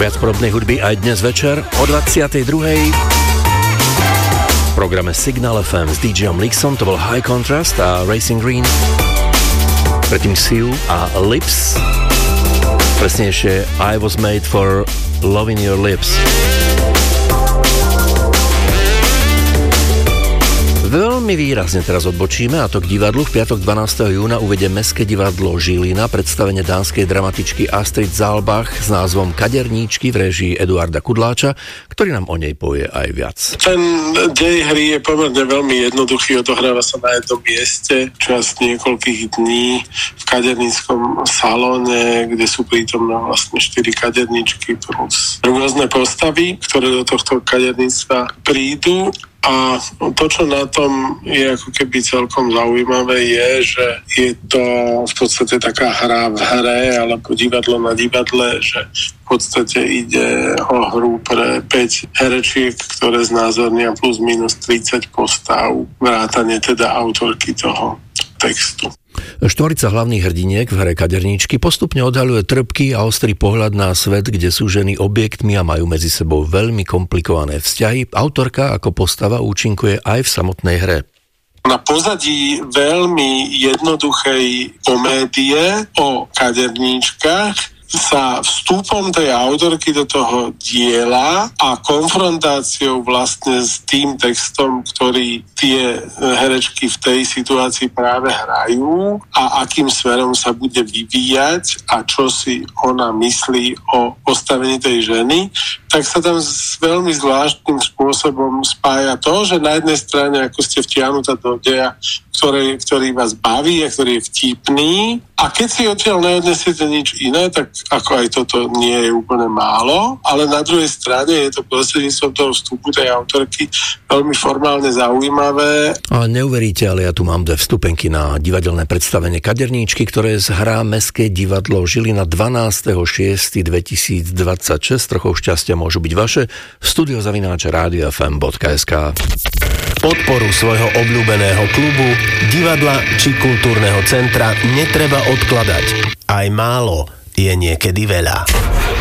Viac podobnej hudby aj dnes večer o 22:00 v programe Signal FM s DJom Lixom. To bol High Contrast a Racing Green. Predtým Seal a Lips. Presnejšie I Was Made for Loving Your Lips. Veľmi výrazne teraz odbočíme, a to k divadlu. V piatok 12. júna uvedie Mestské divadlo Žilina predstavenie dánskej dramatičky Astrid Saalbach s názvom Kaderníčky v réžii Eduarda Kudláča, ktorý nám o nej povie aj viac. Ten dej hry je pomerne veľmi jednoduchý, odohráva sa na jednom mieste čas niekoľkých dní v kaderníckom salóne, kde sú prítomné vlastne 4 kaderníčky plus rôzne postavy, ktoré do tohto kaderníctva prídu. A to, čo na tom je ako keby celkom zaujímavé, je, že je to v podstate taká hra v hre, alebo divadlo na divadle, že v podstate ide o hru pre 5 herečiek, ktoré znázornia plus minus 30 postav, vrátane teda autorky toho textu. Štvorica hlavných hrdiniek v hre Kaderníčky postupne odhaľuje trpký a ostrý pohľad na svet, kde sú ženy objektmi a majú medzi sebou veľmi komplikované vzťahy. Autorka ako postava účinkuje aj v samotnej hre. Na pozadí veľmi jednoduchej komédie o kaderníčkach sa vstupom tej autorky do toho diela a konfrontáciou vlastne s tým textom, ktorý tie herečky v tej situácii práve hrajú a akým smerom sa bude vyvíjať a čo si ona myslí o postavení tej ženy, tak sa tam veľmi zvláštnym spôsobom spája to, že na jednej strane, ako ste vtiahnutá do deja, ktorý vás baví a ktorý je vtipný, a keď si odtiaľ neodnesiete nič iné, tak ako aj toto nie je úplne málo, ale na druhej strane je to prostredníctvom toho vstupu tej autorky veľmi formálne zaujímavé. Ale neuveríte, ale ja tu mám 2 vstupenky na divadelné predstavenie Kaderníčky, ktoré zhrá Mestské divadlo Žilina 12.6.2026. Trochou šťastia môžu byť vaše. studio@radiofm.sk. Podporu svojho obľúbeného klubu, divadla či kultúrneho centra netreba odkladať. Aj málo je niekedy veľa.